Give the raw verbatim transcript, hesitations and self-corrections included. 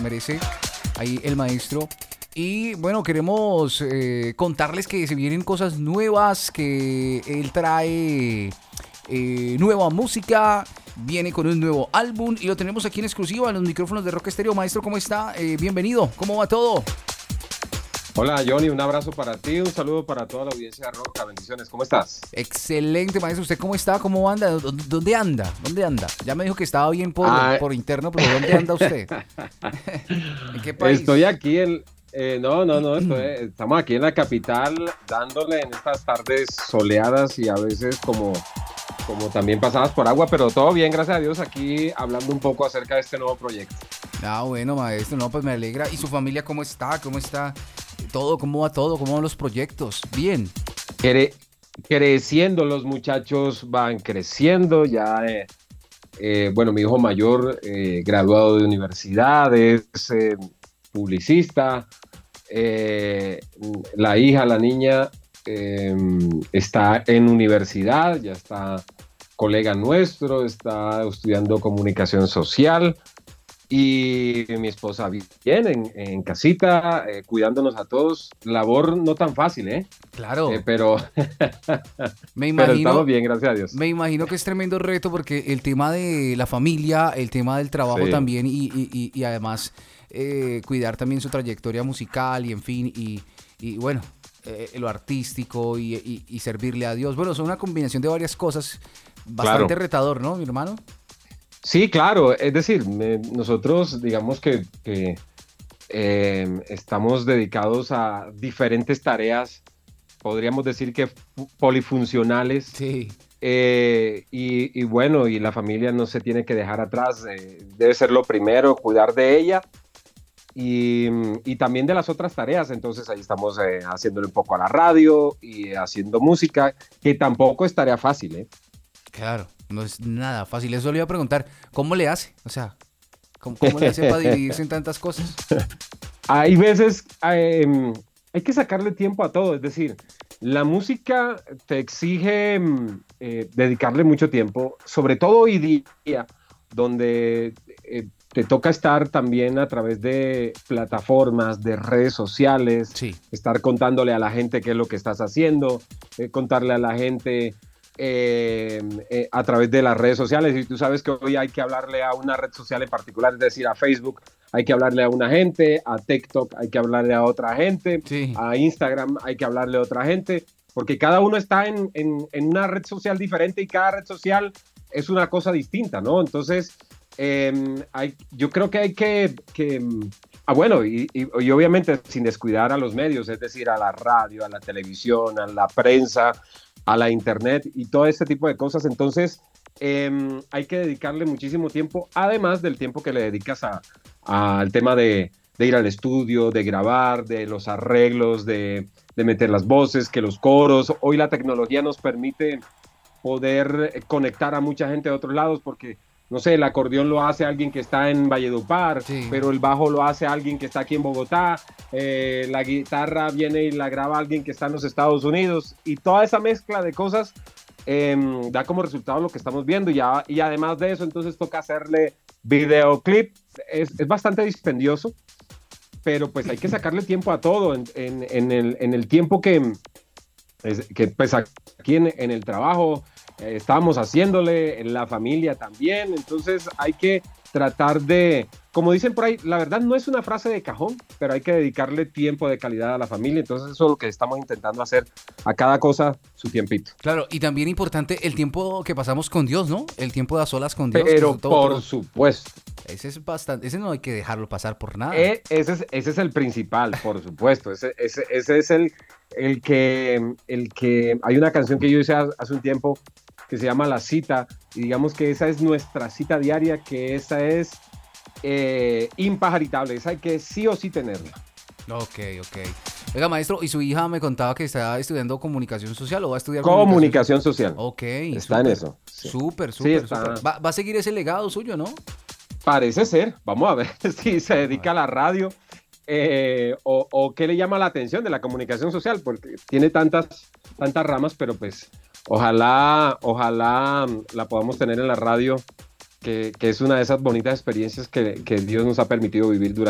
merece ahí el maestro. Y bueno, queremos eh, contarles que se vienen cosas nuevas, que él trae eh, nueva música, viene con un nuevo álbum y lo tenemos aquí en exclusiva en los micrófonos de Rock Estéreo. Maestro, ¿cómo está? Eh, bienvenido, ¿cómo va todo? Hola Johnny, un abrazo para ti, un saludo para toda la audiencia de Roca, bendiciones, ¿cómo estás? Excelente, maestro, ¿usted cómo está? ¿Cómo anda? ¿Dónde anda? ¿Dónde anda? Ya me dijo que estaba bien por, Ah, por interno, pero ¿dónde anda usted? ¿En qué país? Estoy aquí en, eh, no, no, no, estoy, estamos aquí en la capital dándole en estas tardes soleadas y a veces como, como también pasadas por agua, pero todo bien, gracias a Dios, aquí hablando un poco acerca de este nuevo proyecto. Ah, bueno, maestro, no, pues me alegra. ¿Y su familia cómo está? ¿Cómo está todo? ¿Cómo va todo? ¿Cómo van los proyectos? Bien. Cre- creciendo, los muchachos van creciendo, ya, eh, eh, bueno, mi hijo mayor, eh, graduado de universidad, es eh, publicista. Eh, la hija, la niña, eh, está en universidad, ya está colega nuestro, está estudiando comunicación social y mi esposa bien, en, en casita, eh, cuidándonos a todos. Labor no tan fácil, ¿eh? Eh, Claro. pero, Me pero estamos imagino, bien, gracias a Dios. me imagino que es tremendo reto porque el tema de la familia, el tema del trabajo Sí, también y, y, y, y además eh, cuidar también su trayectoria musical y en fin, y, y bueno, eh, lo artístico y, y, y servirle a Dios. Bueno, son una combinación de varias cosas bastante claro. retador, ¿no, mi hermano? Sí, claro. Es decir, me- nosotros digamos que, que eh, estamos dedicados a diferentes tareas, podríamos decir que fu- polifuncionales. Sí, Eh, y, y bueno, y la familia no se tiene que dejar atrás, eh, debe ser lo primero, cuidar de ella y, y también de las otras tareas. Entonces ahí estamos eh, haciéndole un poco a la radio y haciendo música, que tampoco es tarea fácil, ¿eh? claro, no es nada fácil. Eso le iba a preguntar, ¿cómo le hace? O sea, ¿cómo, cómo le hace para dividirse en tantas cosas? Hay veces, eh, hay que sacarle tiempo a todo, es decir, la música te exige mm, eh, dedicarle mucho tiempo, sobre todo hoy día, donde eh, te toca estar también a través de plataformas, de redes sociales, Sí, estar contándole a la gente qué es lo que estás haciendo, eh, contarle a la gente eh, eh, a través de las redes sociales. Y tú sabes que hoy hay que hablarle a una red social en particular, es decir, a Facebook hay que hablarle a una gente, a TikTok hay que hablarle a otra gente, sí, a Instagram hay que hablarle a otra gente, porque cada uno está en, en, en una red social diferente y cada red social es una cosa distinta, ¿no? Entonces, eh, hay, yo creo que hay que, que ah, bueno, y, y, y obviamente sin descuidar a los medios, es decir, a la radio, a la televisión, a la prensa, a la internet y todo este tipo de cosas. Entonces, eh, hay que dedicarle muchísimo tiempo, además del tiempo que le dedicas a, a, al tema de, de, ir al estudio, de grabar, de los arreglos, de, de meter las voces, que los coros. Hoy la tecnología nos permite poder conectar a mucha gente de otros lados porque, no sé, el acordeón lo hace alguien que está en Valledupar, sí. pero el bajo lo hace alguien que está aquí en Bogotá, eh, la guitarra viene y la graba alguien que está en los Estados Unidos y toda esa mezcla de cosas eh, da como resultado lo que estamos viendo y, ya, y además de eso entonces toca hacerle videoclip, es, es bastante dispendioso, pero pues hay que sacarle tiempo a todo en, en, en, el, en el tiempo que, es, que pues aquí en, en el trabajo eh, estamos haciéndole, en la familia también, entonces hay que tratar de, como dicen por ahí, la verdad no es una frase de cajón, pero hay que dedicarle tiempo de calidad a la familia, entonces eso es lo que estamos intentando hacer, a cada cosa su tiempito. Claro, y también importante el tiempo que pasamos con Dios, ¿no? El tiempo de a solas con Dios, que es Pero todo por otro. supuesto, Ese es bastante, ese no hay que dejarlo pasar por nada. eh, ese, es, ese es el principal, por supuesto, ese, ese, ese es el, el, que, el que, hay una canción que yo hice hace un tiempo que se llama La Cita, y digamos que esa es nuestra cita diaria, que esa es eh, impajaritable, esa hay que sí o sí tenerla. Ok, ok. Oiga, maestro, ¿y su hija me contaba que está estudiando comunicación social o va a estudiar comunicación social? Comunicación social, Ok, está en súper, eso, sí, súper, sí súper, súper. está, Va, va a seguir ese legado suyo, ¿no? parece ser, vamos a ver si se Vamos a dedica ver. a la radio eh, o, o qué le llama la atención de la comunicación social, porque tiene tantas, tantas ramas, pero pues ojalá, ojalá la podamos tener en la radio, que, que es una de esas bonitas experiencias que, que Dios nos ha permitido vivir durante